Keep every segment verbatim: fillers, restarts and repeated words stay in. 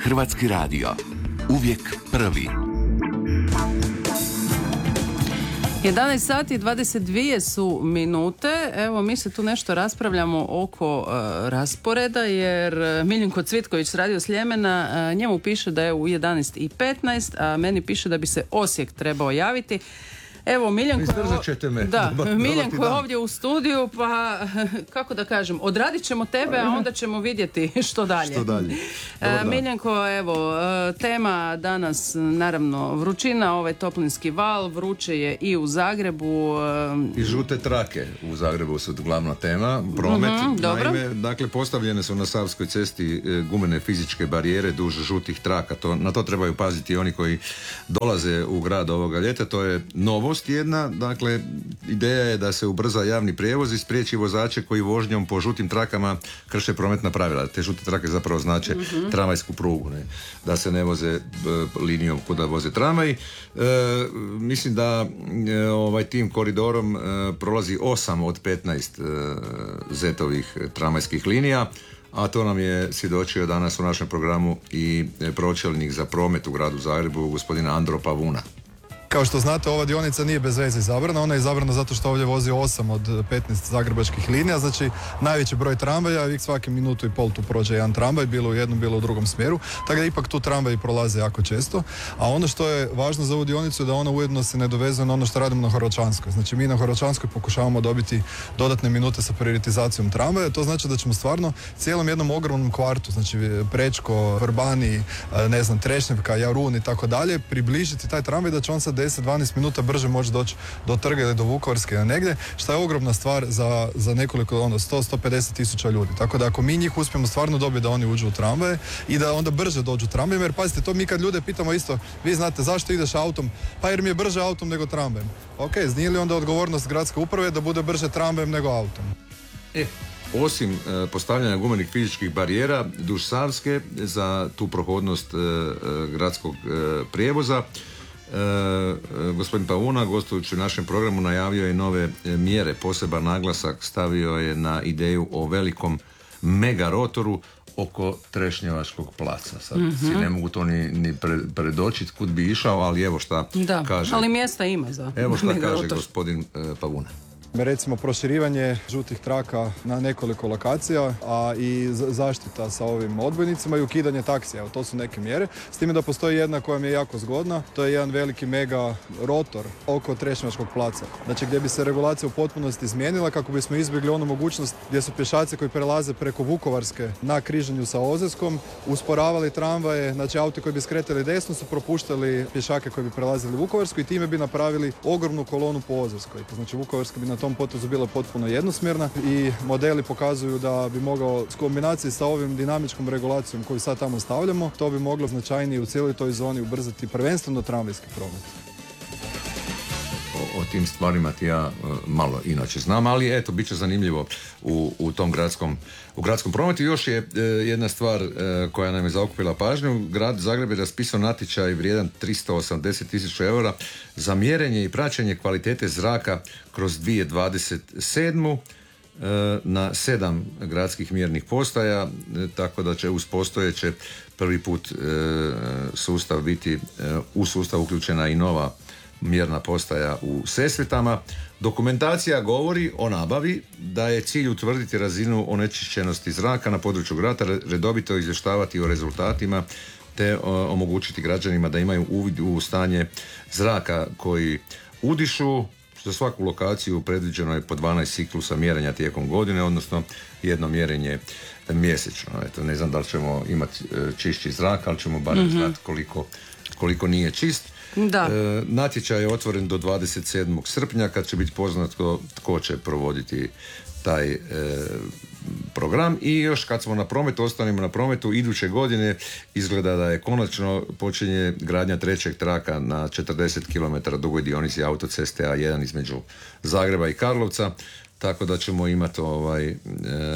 Hrvatski radio. Uvijek prvi. jedanaest sati i dvadeset dvije su minute. Evo, mi se tu nešto raspravljamo oko uh, rasporeda, jer Miljenko Cvitković s Radio Sljemena, uh, njemu piše da je u jedanaest i petnaest, a meni piše da bi se Osijek trebao javiti. Evo, Miljenko, Izdržat ćete me. Da, Dobar, Miljenko dobar je ovdje u studiju, pa kako da kažem, odradit ćemo tebe, a onda ćemo vidjeti što dalje. Što dalje. E, Miljenko, evo, tema danas, naravno, vrućina, ovaj toplinski val, vruće je i u Zagrebu. I žute trake u Zagrebu su glavna tema, promet. Mm-hmm, naime, dakle, postavljene su na Savskoj cesti gumene fizičke barijere duž žutih traka. To, na to trebaju paziti oni koji dolaze u grad ovoga ljeta. To je novo jedna, dakle, ideja je da se ubrza javni prijevoz i spriječi vozače koji vožnjom po žutim trakama krše prometna pravila. Te žute trake zapravo znače mm-hmm. tramvajsku prugu, ne? Da se ne voze e, linijom kuda voze tramvaj. E, mislim da e, ovaj tim koridorom e, prolazi osam od petnaest e, zetovih tramvajskih linija, a to nam je svjedočio danas u našem programu i pročelnik za promet u gradu Zagrebu, gospodin Andro Pavuna. Kao što znate, ova dionica nije bez veze izabrana, ona je izabrana zato što ovdje vozi osam od petnaest zagrebačkih linija, znači najveći broj tramvaja, uvijek svaki minutu i pol tu prođe jedan tramvaj, bilo u jednom, bilo u drugom smjeru, tako da ipak tu tramvaji prolaze jako često, a ono što je važno za ovu dionicu je da ona ujedno se ne dovezuje na ono što radimo na Horočanskoj. Znači mi na Horočanskoj pokušavamo dobiti dodatne minute sa prioritizacijom tramvaja, to znači da ćemo stvarno cijelom jednom ogromnom kvartu, znači Prečko, Vrbani, ne znam, Trešnjevka, Jarun i tako dalje, približiti taj tramvaj da će on sad deset do dvanaest minuta brže može doći do Trga ili do Vukovarske ili negdje, što je ogromna stvar za, za nekoliko, ono, sto do sto pedeset tisuća ljudi. Tako da ako mi njih uspijemo stvarno dobiti da oni uđu u tramvaje i da onda brže dođu u tramvaje, jer pazite, to mi kad ljude pitamo isto, vi znate zašto ideš autom, pa jer mi je brže autom nego tramvajem. Ok, nije li onda odgovornost gradske uprave da bude brže tramvajem nego autom? E, osim e, postavljanja gumenih fizičkih barijera duž Savske za tu prohodnost e, e, gradskog e, prijevoza, E, e, gospodin Pavuna, gostujući u našem programu, najavio je nove e, mjere. Poseban naglasak stavio je na ideju o velikom mega rotoru oko Trešnjevačkog placa. Sad mm-hmm. si ne mogu to ni, ni pre, predočiti kud bi išao, ali evo šta da, kaže. Ali mjesta ima za Evo šta mega kaže rotor. gospodin e, Pavuna. Recimo proširivanje žutih traka na nekoliko lokacija, a i zaštita sa ovim odbojnicima i ukidanje taksija. Evo, to su neke mjere. S time da postoji jedna koja mi je jako zgodna, to je jedan veliki mega rotor oko Trešnjevačkog placa. Znači gdje bi se regulacija u potpunosti izmijenila kako bismo izbjegli onu mogućnost gdje su pješaci koji prelaze preko Vukovarske na križanju sa Ozeskom, usporavali tramvaje, znači auti koji bi skretali desno su propuštali pješake koji bi prelazili Vukovarsku i time bi napravili ogromnu kolonu po Ozeskoj. Znači Vukovarska bi na tom potezu bila potpuno jednosmjerna i modeli pokazuju da bi mogao s kombinaciji sa ovim dinamičkom regulacijom koju sad tamo stavljamo, to bi moglo značajnije u cijeloj toj zoni ubrzati prvenstveno tramvajski promet. O, o tim stvarima ti ja uh, malo inače znam, ali eto, bit će zanimljivo u, u tom gradskom, u gradskom prometu. Još je uh, jedna stvar uh, koja nam je zaokupila pažnju. Grad Zagreb je raspisao natječaj vrijedan tristo osamdeset tisuća eura za mjerenje i praćenje kvalitete zraka kroz dvije tisuće dvadeset sedmu uh, na sedam gradskih mjernih postaja, uh, tako da će uz postojeće prvi put uh, sustav biti uh, u sustav uključena i nova mjerna postaja u Sesvetama. Dokumentacija govori o nabavi da je cilj utvrditi razinu onečišćenosti zraka na području grada, redovito izvještavati o rezultatima te o, omogućiti građanima da imaju uvid u stanje zraka koji udišu. Za svaku lokaciju predviđeno je po dvanaest ciklusa mjerenja tijekom godine, odnosno jedno mjerenje mjesečno. Eto, ne znam da li ćemo imati čišći zrak, ali ćemo barem mm-hmm. znati koliko, koliko nije čist. Da. E, natječaj je otvoren do dvadeset sedmog srpnja kad će biti poznato tko će provoditi taj e, program. I još kad smo na prometu, ostanemo na prometu, iduće godine izgleda da je konačno počinje gradnja trećeg traka na četrdeset kilometara dugoj dionici autoceste A jedan između Zagreba i Karlovca, tako da ćemo imati ovaj e,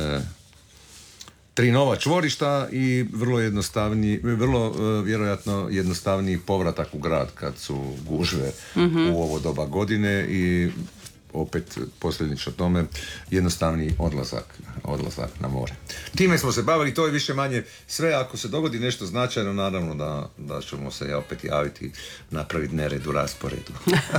tri nova čvorišta i vrlo jednostavni, vrlo uh, vjerojatno jednostavniji povratak u grad kad su gužve mm-hmm. u ovo doba godine i opet posljedično tome jednostavni odlazak, odlazak na more. Time smo se bavili, to je više manje sve. Ako se dogodi nešto značajno, naravno da, da ćemo se ja opet javiti, napraviti nered u rasporedu.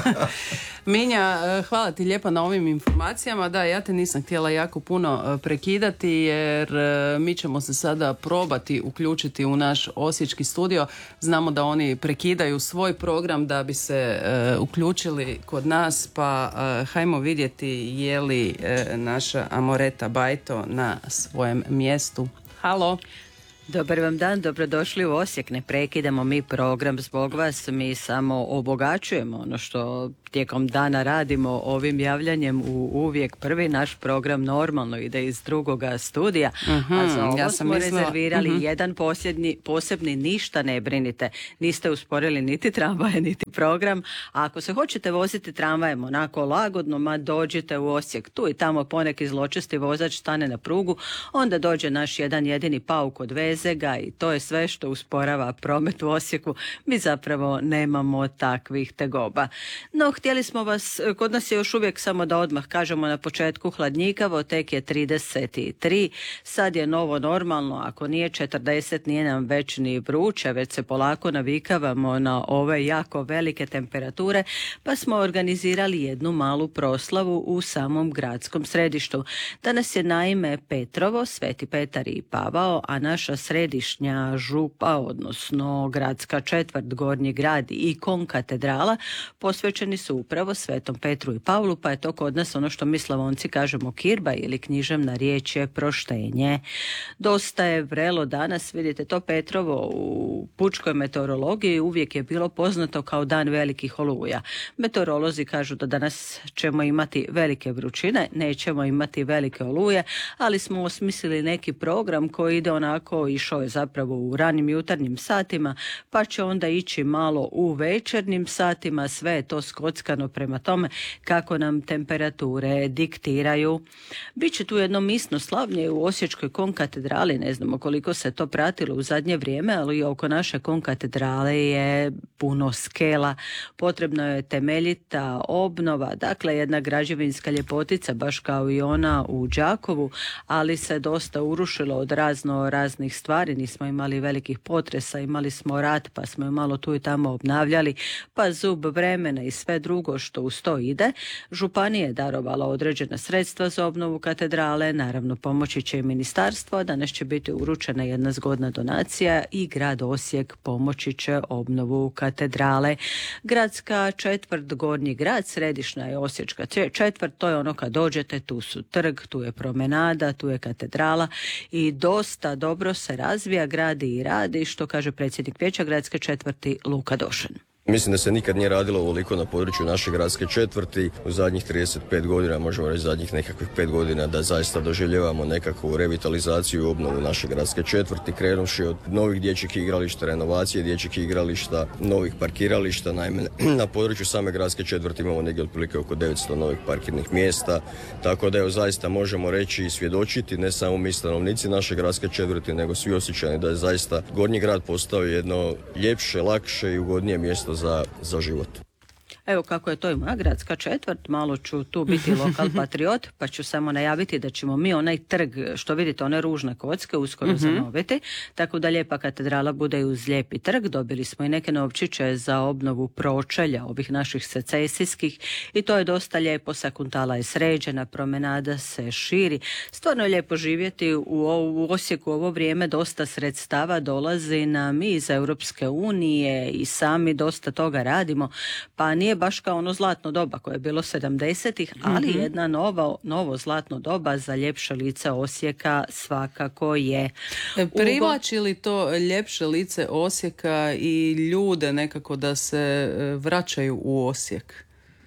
Minja, hvala ti lijepa na ovim informacijama. Da, ja te nisam htjela jako puno prekidati jer mi ćemo se sada probati uključiti u naš osječki studio. Znamo da oni prekidaju svoj program da bi se uh, uključili kod nas, pa uh, hajmo vidjeti je li uh, naša Amoreta Bajto na svojem mjestu. Halo. Dobar vam dan, dobrodošli u Osijek. Ne prekidamo mi program zbog vas, mi samo obogaćujemo ono što tijekom dana radimo ovim javljanjem u Uvijek prvi. Naš program normalno ide iz drugoga studija, uh-huh, a za ovo ja smo mislila... rezervirali uh-huh. jedan posljednji, posebni, ništa ne brinite. Niste usporili niti tramvaje, niti program. A ako se hoćete voziti tramvajem onako lagodno, ma dođite u Osijek. Tu i tamo poneki zločesti vozač stane na prugu, onda dođe naš jedan jedini pauk odveze ga i to je sve što usporava promet u Osijeku. Mi zapravo nemamo takvih tegoba. No, htjeli smo vas, kod nas je još uvijek, samo da odmah kažemo na početku, hladnjikavo, tek je trideset tri, sad je novo normalno, ako nije četrdeset nije nam već ni vruće, već se polako navikavamo na ove jako velike temperature, pa smo organizirali jednu malu proslavu u samom gradskom središtu. Danas je naime Petrovo, Sveti Petar i Pavao, a naša središnja župa, odnosno gradska četvrt, Gornji grad i konkatedrala posvećeni su upravo Svetom Petru i Pavlu, pa je to kod nas ono što mi Slavonci kažemo kirba ili književna riječ je proštenje. Dosta je vrelo danas, vidite, to Petrovo u pučkoj meteorologiji uvijek je bilo poznato kao dan velikih oluja. Meteorolozi kažu da danas ćemo imati velike vrućine, nećemo imati velike oluje, ali smo osmislili neki program koji ide onako, išao je zapravo u ranim jutarnjim satima, pa će onda ići malo u večernjim satima, sve je to skockano prema tome kako nam temperature diktiraju. Biće tu jedno misno slavlje u Osječkoj konkatedrali, ne znamo koliko se to pratilo u zadnje vrijeme, ali oko naše konkatedrale je puno skela. Potrebno je temeljita obnova, dakle jedna građevinska ljepotica, baš kao i ona u Đakovu, ali se dosta urušilo od razno raznih stvari. Nismo imali velikih potresa, imali smo rat, pa smo je malo tu i tamo obnavljali, pa zub vremena i sve drugo što uz to ide. Županija je darovala određena sredstva za obnovu katedrale, naravno pomoći će i ministarstvo, danas će biti uručena jedna zgodna donacija i grad Osijek pomoći će obnovu katedrale. Gradska četvrt Gornji grad, središnja je Osječka četvrt, to je ono kad dođete, tu su trg, tu je promenada, tu je katedrala i dosta dobro se razvija, gradi i radi, što kaže predsjednik vijeća gradske četvrti Luka Došan. Mislim da se nikad nije radilo ovoliko na području naše gradske četvrti. U zadnjih trideset pet godina, možemo reći zadnjih nekakvih pet godina, da zaista doživljavamo nekakvu revitalizaciju i obnovu naše gradske četvrti, krenuvši od novih dječjih igrališta, renovacije dječjih igrališta, novih parkirališta. Naime, na području same gradske četvrti imamo negdje otprilike oko devetsto novih parkirnih mjesta, tako da evo zaista možemo reći i svjedočiti, ne samo mi stanovnici naše gradske četvrti, nego svi Osječani, da je zaista Gornji grad postao jedno ljepše, lakše i ugodnije mjesto za, za život. Evo kako je to i moja gradska četvrt, malo ću tu biti lokal patriot, pa ću samo najaviti da ćemo mi onaj trg, što vidite, one ružne kocke, uskoro mm-hmm. zanoviti, tako da Lijepa katedrala bude uz Lijepi trg. Dobili smo i neke novčiće za obnovu pročelja ovih naših secesijskih i to je dosta lijepo, Sakuntala je sređena, promenada se širi. Stvarno je lijepo živjeti u, u Osijeku u ovo vrijeme, dosta sredstava dolazi nam iz Europske unije i sami dosta toga radimo, pa nije baš kao ono zlatno doba koje je bilo sedamdesetih, ali mm-hmm. jedna nova, novo zlatno doba za ljepše lice Osijeka svakako je. Privlači li to ljepše lice Osijeka i ljude nekako da se vraćaju u Osijek?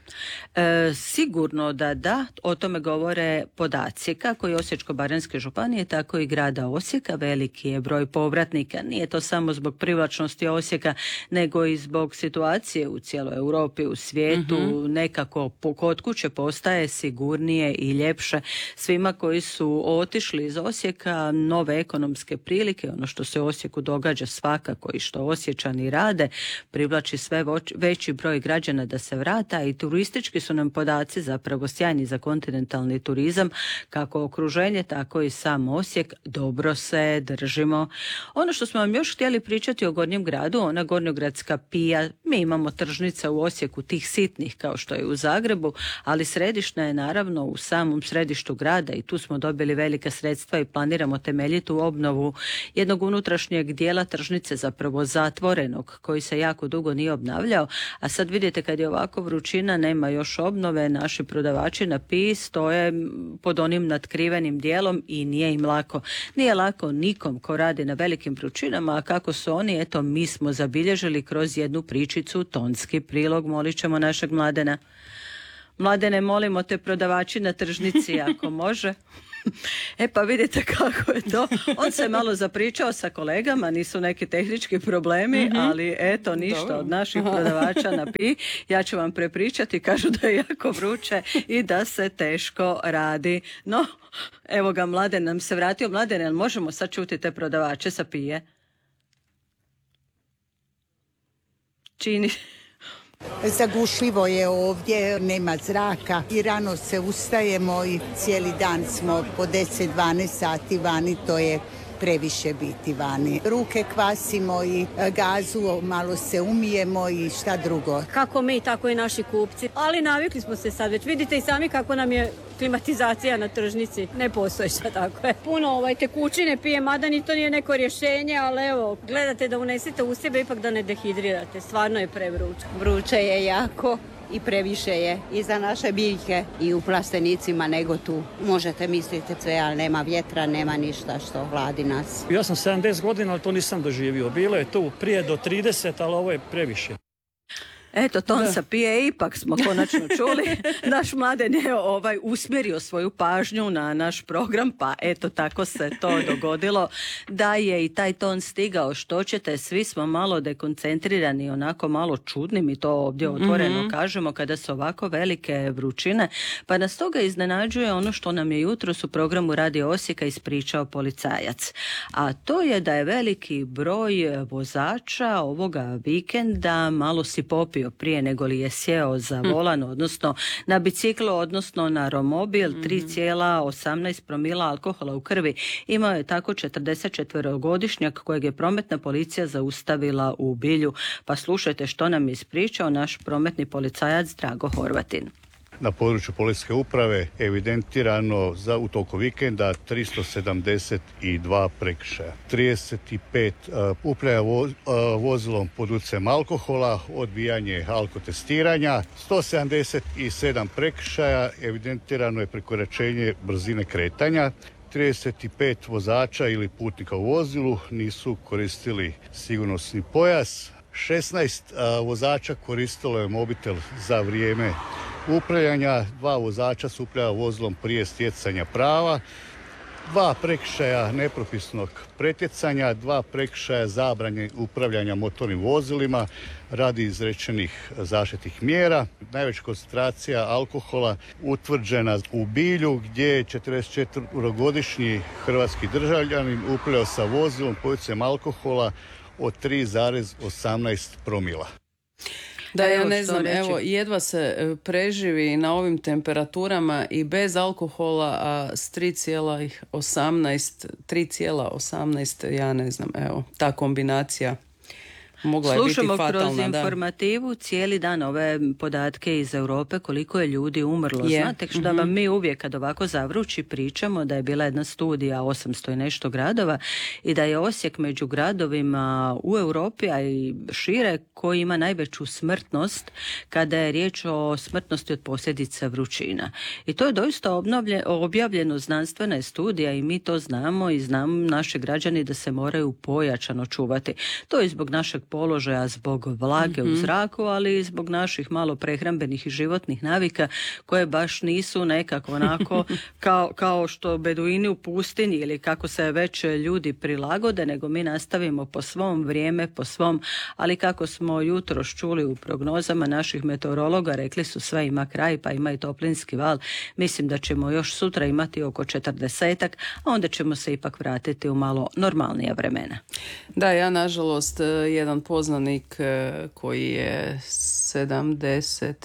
E, sigurno da da, o tome govore podaci kako i Osječko-baranjske županije, tako i grada Osijeka. Veliki je broj povratnika, nije to samo zbog privlačnosti Osijeka, nego i zbog situacije u cijeloj Europi, u svijetu, mm-hmm. nekako kod kuće postaje sigurnije i ljepše svima koji su otišli iz Osijeka, nove ekonomske prilike, ono što se u Osijeku događa svakako i što Osječani rade, privlači sve veći broj građana da se vrata i turistički su nam podaci zapravo sjajni za kontinentalni turizam, kako okruženje, tako i sam Osijek, dobro se držimo. Ono što smo vam još htjeli pričati o Gornjem gradu, ona gornjogradska pija, mi imamo tržnica u Osijeku tih sitnih kao što je u Zagrebu, ali središnja je naravno u samom središtu grada i tu smo dobili velika sredstva i planiramo temeljitu obnovu jednog unutrašnjeg dijela tržnice, zapravo zatvorenog, koji se jako dugo nije obnavljao, a sad vidite kad je ovako vrućina, nema još obnove, naši prodavači na piji stoje pod onim natkrivenim dijelom i nije im lako. Nije lako nikom ko radi na velikim vrućinama, a kako su oni, eto mi smo zabilježili kroz jednu pričicu, tonski prilog, molit ćemo našeg Mladena. Mladene, molimo te, prodavači na tržnici, ako može. E pa vidite kako je to. On se malo zapričao sa kolegama, nisu neki tehnički problemi, mm-hmm. ali eto ništa. Dobro. Od naših prodavača na pi. Ja ću vam prepričati, kažu da je jako vruće i da se teško radi. No, evo ga, Mladen nam se vratio. Mladen, jel možemo sad čuti te prodavače sa pije? Čini... Zagušljivo je ovdje, nema zraka i rano se ustajemo i cijeli dan smo po deset dvanaest sati vani, to je previše biti vani. Ruke kvasimo i gazu, malo se umijemo i šta drugo. Kako mi, tako i naši kupci. Ali navikli smo se sad već. Vidite i sami kako nam je klimatizacija na tržnici. Ne postoji šta tako je. Puno ovaj, tekućine pije, mada ni to nije neko rješenje, ali evo, gledate da unesete u sebe, ipak da ne dehidrirate. Stvarno je prevruće. Vruće je jako i previše je i za naše biljke i u plastenicima nego tu. Možete misliti sve, ali nema vjetra, nema ništa što hladi nas. Ja sam sedamdeset godina, ali to nisam doživio. Bilo je tu prije do trideset, ali ovo je previše. Eto, Tonsa pije, ipak smo konačno čuli. Naš Mladen je ovaj, usmjerio svoju pažnju na naš program, pa eto, tako se to dogodilo da je i taj ton stigao. Što ćete, svi smo malo dekoncentrirani, onako malo čudni, mi to ovdje otvoreno mm-hmm. kažemo, kada su ovako velike vrućine, pa nas toga iznenađuje ono što nam je jutros u programu Radio Osijeka ispričao policajac. A to je da je veliki broj vozača ovoga vikenda malo si popio prije nego li je sjeo za volan, odnosno na biciklo, odnosno na romobil, tri zarez osamnaest promila alkohola u krvi. Imao je tako četrdesetčetverogodišnjak kojeg je prometna policija zaustavila u Bilju. Pa slušajte što nam je ispričao naš prometni policajac Drago Horvatin. Na području policijske uprave evidentirano za u toku vikenda tristo sedamdeset dva prekršaja. trideset pet uh, upravljanja vo, uh, vozilom pod utjecajem alkohola, odbijanje alkotestiranja, sto sedamdeset sedam prekršaja, evidentirano je prekoračenje brzine kretanja, trideset pet vozača ili putnika u vozilu nisu koristili sigurnosni pojas, šesnaest uh, vozača koristilo je mobitel za vrijeme upravljanja, dva vozača su upravljala vozilom prije stjecanja prava, dva prekršaja nepropisnog pretjecanja, dva prekršaja zabrane upravljanja motornim vozilima radi izrečenih zaštitnih mjera. Najveća koncentracija alkohola utvrđena u Bilju gdje je četrdesetčetverogodišnji hrvatski državljanin upravljao sa vozilom pod utjecajem alkohola od tri zarez osamnaest promila. Da, ja ne znam, evo, jedva se preživi na ovim temperaturama i bez alkohola, a s tri zarez osamnaest, tri zarez osamnaest, ja ne znam, evo, ta kombinacija mogla je Slušamo biti fatalna. Slušamo kroz informativu cijeli dan ove podatke iz Europe koliko je ljudi umrlo. Je. Znate što mm-hmm. vam mi uvijek kad ovako zavrući pričamo da je bila jedna studija osamsto i nešto gradova i da je Osijek među gradovima u Europi, a i šire, koji ima najveću smrtnost kada je riječ o smrtnosti od posljedica vrućina. I to je doista obnovlje, objavljeno, znanstvena je studija i mi to znamo i znamo naši građani da se moraju pojačano čuvati. To je zbog našeg položaja, zbog vlage mm-hmm. u zraku, ali i zbog naših malo prehrambenih i životnih navika koje baš nisu nekako onako kao, kao što beduini u pustinji ili kako se već ljudi prilagode, nego mi nastavimo po svom, vrijeme po svom, ali kako smo jutros čuli u prognozama naših meteorologa, rekli su sve ima kraj, pa ima i toplinski val. Mislim da ćemo još sutra imati oko četrdesetak, a onda ćemo se ipak vratiti u malo normalnija vremena. Da, ja nažalost jedan poznanik e, koji je sedamdeset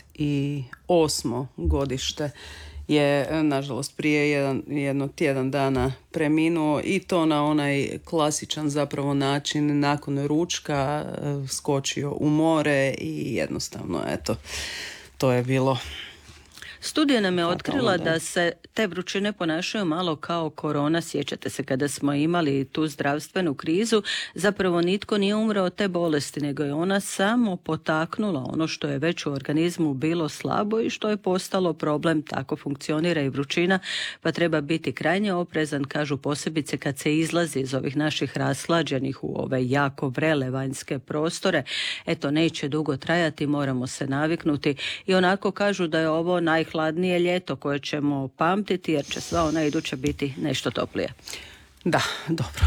osmo godište je, nažalost, prije jedan, jedno tjedan dana preminuo i to na onaj klasičan zapravo način, nakon ručka e, skočio u more i jednostavno, eto, to je bilo... Studija nam je otkrila da se te vrućine ponašaju malo kao korona. Sjećate se kada smo imali tu zdravstvenu krizu, zapravo nitko nije umro od te bolesti, nego je ona samo potaknula ono što je već u organizmu bilo slabo i što je postalo problem. Tako funkcionira i vrućina, pa treba biti krajnje oprezan, kažu, posebice kad se izlazi iz ovih naših raslađenih u ove jako vrele vanjske prostore. Eto, neće dugo trajati, moramo se naviknuti i onako kažu da je ovo naj hladnije ljeto koje ćemo pamtiti jer će sva ona iduća biti nešto toplije. Da, dobro.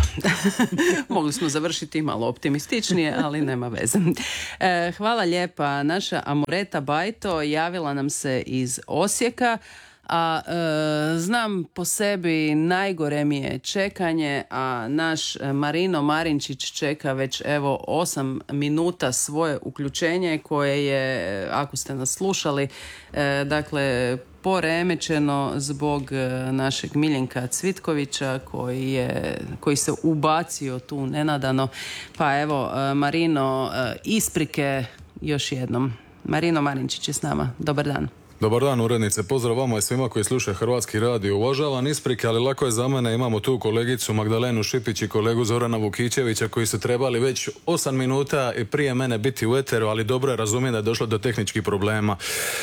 Mogli smo završiti malo optimističnije, ali nema veze. E, hvala lijepa. Naša Amoreta Bajto javila nam se iz Osijeka, a e, znam po sebi najgore mi je čekanje, a naš Marino Marinčić čeka već evo osam minuta svoje uključenje koje je, ako ste nas slušali, e, dakle poremećeno zbog našeg Miljenka Cvitkovića koji je, koji se ubacio tu nenadano. Pa evo, Marino, isprike još jednom. Marino Marinčić je s nama. Dobar dan. Dobar dan, urednice. Pozdrav vama i svima koji slušaju Hrvatski radio. Uvažavam isprike, ali lako je za mene. Imamo tu kolegicu Magdalenu Šipić i kolegu Zorana Vukićevića koji su trebali već osam minuta i prije mene biti u eteru, ali dobro je, razumijem da je došlo do tehničkih problema.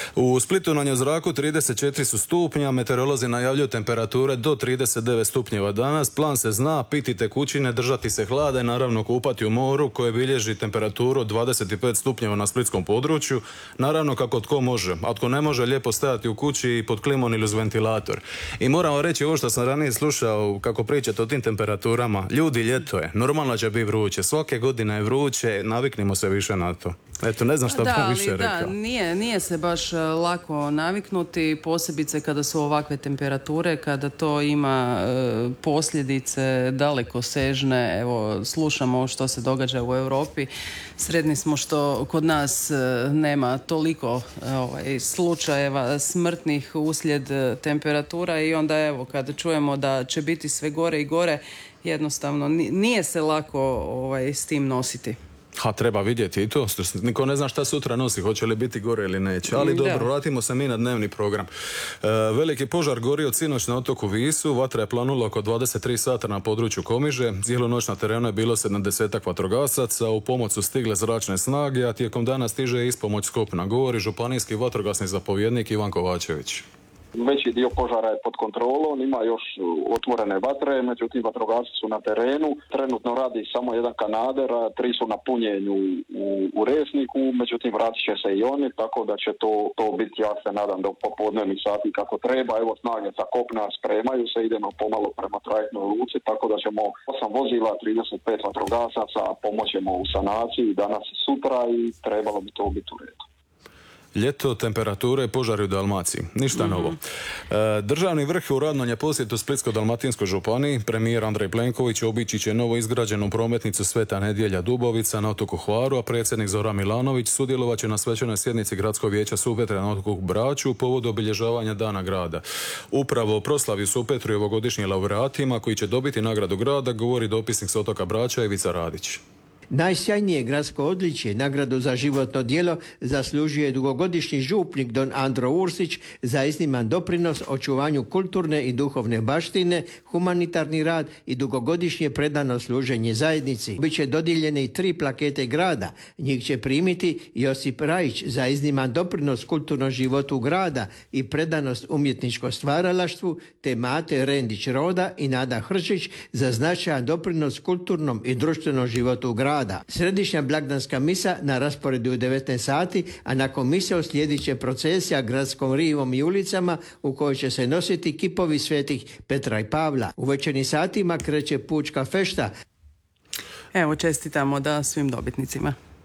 U Splitu nam je u zraku trideset četiri su stupnja, meteorolozi najavljuju temperature do trideset devet stupnjeva danas. Plan se zna, piti tekućine, držati se hlada i naravno kupati u moru koje bilježi temperaturu od dvadeset pet stupnjeva na splitskom području. Naravno kako tko može, a tko ne može lijepo stajati u kući pod klimom ili uz ventilator. I moram reći ovo što sam ranije slušao kako pričate o tim temperaturama. Ljudi, ljeto je, normalno će biti vruće, svake godine je vruće, naviknimo se više na to. Eto, ne znam što da, bi više ali, rekao. Da, nije, nije se baš lako naviknuti, posebice kada su ovakve temperature, kada to ima e, posljedice dalekosežne. Evo, slušamo što se događa u Europi. Sretni smo što kod nas e, nema toliko e, ovaj, slučajeva smrtnih uslijed temperatura i onda evo, kada čujemo da će biti sve gore i gore, jednostavno nije se lako ovaj, s tim nositi. Ha, treba vidjeti i to. Niko ne zna šta sutra nosi, hoće li biti gore ili neće. Ali da. Dobro, vratimo se mi na dnevni program. E, veliki požar gori od sinoć na otoku Visu. Vatra je planula oko dvadeset tri sata na području Komiže. Cijelu noć na terenu je bilo sedamdesetak vatrogasaca. U pomoć su stigle zračne snage, a tijekom dana stiže ispomoć s kopna. Govori županijski vatrogasni zapovjednik Ivan Kovačević. Veći dio požara je pod kontrolom, ima još otvorene vatre, međutim vatrogasci su na terenu. Trenutno radi samo jedan kanader, a tri su na punjenju u, u Resniku, međutim vratit će se i oni, tako da će to, to biti, ja se nadam, do popodnevnih sati kako treba. Evo, snage sa kopna spremaju se, idemo pomalo prema trajektnoj luci, tako da ćemo osam vozila, trideset pet vatrogasaca, pomoćemo u sanaciji danas i sutra i trebalo bi to biti u redu. Ljeto, temperature, požari u Dalmaciji. Ništa mm-hmm. novo. E, državni vrh u radnom je posjetu Splitsko-dalmatinskoj županiji. Premijer Andrej Plenković obići će novo izgrađenu prometnicu Sveta Nedjelja Dubovica na otoku Hvaru, a predsjednik Zoran Milanović sudjelovat će na svečanoj sjednici Gradskog vijeća Supetra na otoku Braču u povodu obilježavanja Dana grada. Upravo o proslavi u Supetru i ovogodišnjim laureatima koji će dobiti nagradu grada govori dopisnik s otoka Brača Ivica Radić. Najsjajnije gradsko odličje, nagradu za životno djelo, zaslužuje dugogodišnji župnik don Andro Ursić za izniman doprinos očuvanju kulturne i duhovne baštine, humanitarni rad i dugogodišnje predano služenje zajednici. Biće dodijeljene i tri plakete grada. Njih će primiti Josip Rajić za izniman doprinos kulturnom životu grada i predanost umjetničko stvaralaštvu, te Mate Rendić Roda i Nada Hršić za značajan doprinos kulturnom i društvenom životu grada. Središnja blagdanska misa na rasporedu u devetnaest sati, a nakon mise uslijedit će procesija gradskom rivom i ulicama u kojoj će se nositi kipovi svetih Petra i Pavla. U večernjim satima kreće pučka fešta. Evo, čestitamo da svim dobitnicima.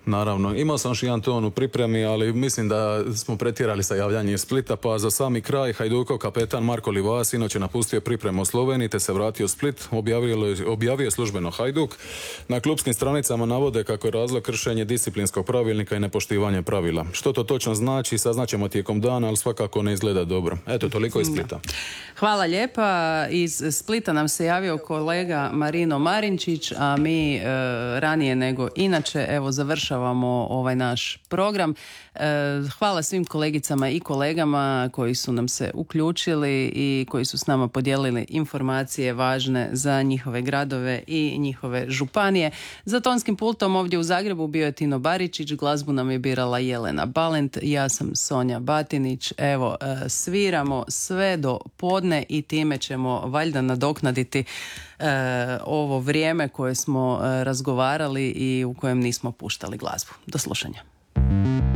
Naravno, imao sam još jedan ton u pripremi, ali mislim da smo pretjerali sa javljanjem iz Splita, pa za sami kraj Hajdukov kapetan Marko Livas sinoć je napustio pripremu u Sloveniji te se vratio u Split, objavio, objavio je službeno Hajduk. Na klubskim stranicama navode kako je razlog kršenje disciplinskog pravilnika i nepoštivanje pravila. Što to točno znači, saznaćemo tijekom dana, ali svakako ne izgleda dobro. Eto, toliko iz Splita. Hvala lijepa. Iz Splita nam se javio kolega Marino Marinčić, a mi e, ranije nego inače, evo, završavamo ovaj naš program. E, hvala svim kolegicama i kolegama koji su nam se uključili i koji su s nama podijelili informacije važne za njihove gradove i njihove županije. Za tonskim pultom ovdje u Zagrebu bio je Tino Baričić, glazbu nam je birala Jelena Balent, ja sam Sonja Batinić. Evo, e, sviramo sve do podne i time ćemo valjda nadoknaditi e, ovo vrijeme koje smo e, razgovarali i u kojem nismo puštali glazbu. Do slušanja.